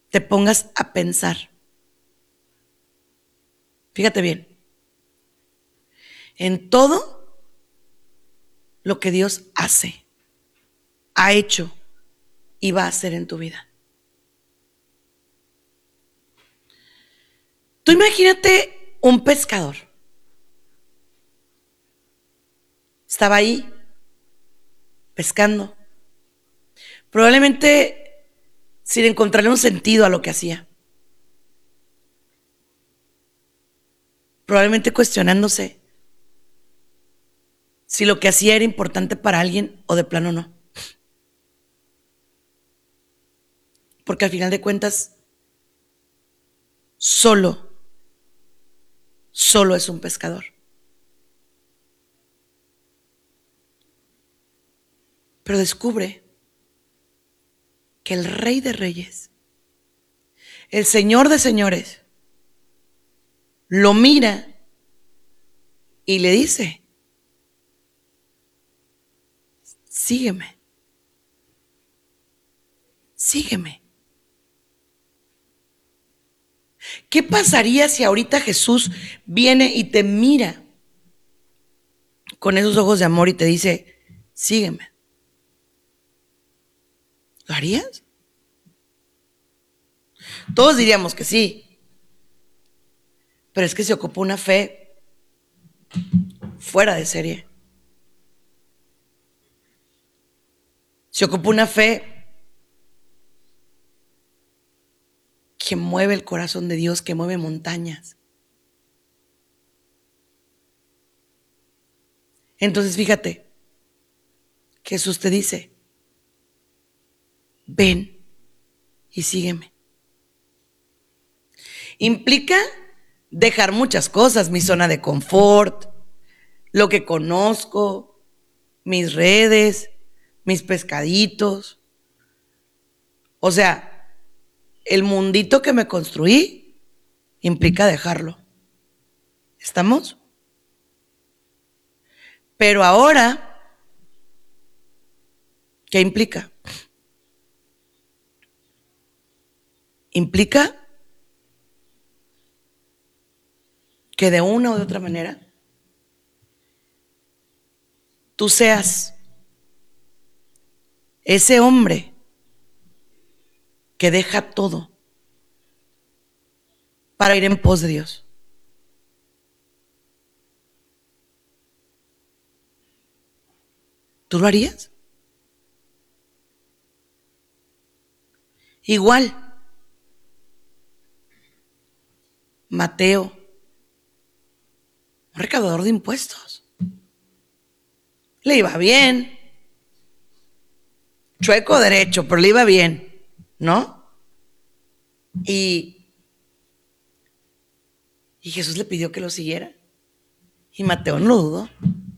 te pongas a pensar. Fíjate bien. En todo lo que Dios hace, ha hecho y va a hacer en tu vida. Tú imagínate un pescador. Estaba ahí pescando. Probablemente sin encontrarle un sentido a lo que hacía. Probablemente cuestionándose si lo que hacía era importante para alguien o de plano no. Porque al final de cuentas, solo es un pescador. Pero descubre que el Rey de Reyes, el Señor de Señores, lo mira y le dice: sígueme, sígueme. ¿Qué pasaría si ahorita Jesús viene y te mira con esos ojos de amor y te dice: sígueme? ¿Lo harías? Todos diríamos que sí, pero es que se ocupa una fe fuera de serie. Se ocupa una fe que mueve el corazón de Dios, que mueve montañas. Entonces fíjate, Jesús te dice: ven y sígueme. Implica dejar muchas cosas: mi zona de confort, lo que conozco, mis redes, mis pescaditos. O sea, el mundito que me construí implica dejarlo. ¿Estamos? Pero ahora, ¿qué implica? Implica que de una u de otra manera tú seas ese hombre que deja todo para ir en pos de Dios. ¿Tú lo harías? Igual, Mateo, un recaudador de impuestos. Le iba bien. Chueco derecho, pero le iba bien, ¿no? Y Jesús le pidió que lo siguiera. Y Mateo no lo dudó.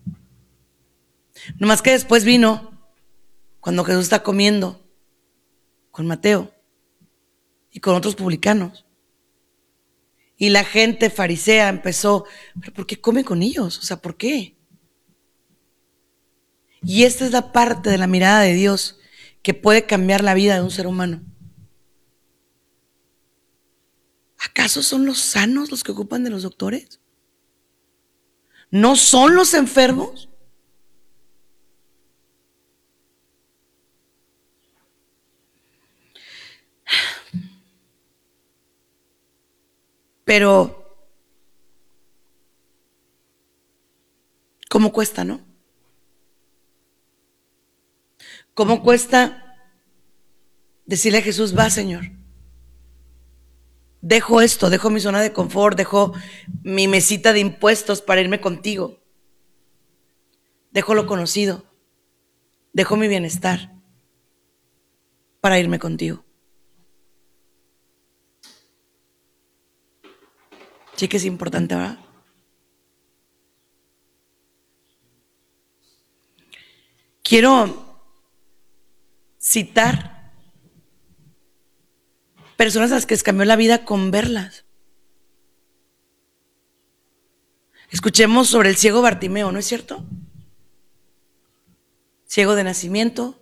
Nomás que después vino, cuando Jesús está comiendo con Mateo y con otros publicanos, y la gente farisea empezó: ¿pero por qué come con ellos? O sea, ¿por qué? Y esta es la parte de la mirada de Dios que puede cambiar la vida de un ser humano. ¿Acaso son los sanos los que ocupan de los doctores? ¿No son los enfermos? Pero, ¿cómo cuesta, no? ¿Cómo cuesta decirle a Jesús: va, Señor, dejo esto, dejo mi zona de confort, dejo mi mesita de impuestos para irme contigo, dejo lo conocido, dejo mi bienestar para irme contigo? Sí que es importante, ¿verdad? Quiero citar personas a las que les cambió la vida con verlas. Escuchemos sobre el ciego Bartimeo, ¿no es cierto? Ciego de nacimiento,